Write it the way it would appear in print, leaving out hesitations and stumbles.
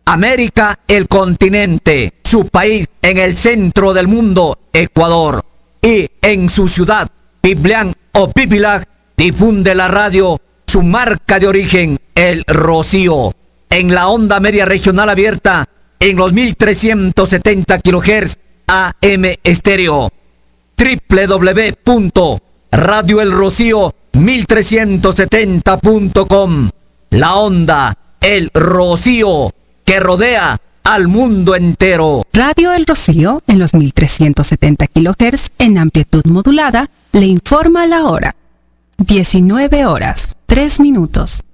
América, el continente, su país en el centro del mundo, Ecuador, y en su ciudad, Piblián o Pipilac, difunde la radio su marca de origen, el Rocío, en la onda media regional abierta en los 1370 kHz AM estéreo. www.radioelrocío1370.com. La onda, el Rocío, que rodea al mundo entero. Radio El Rocío, en los 1370 kHz en amplitud modulada, le informa la hora. 19 horas, 3 minutos.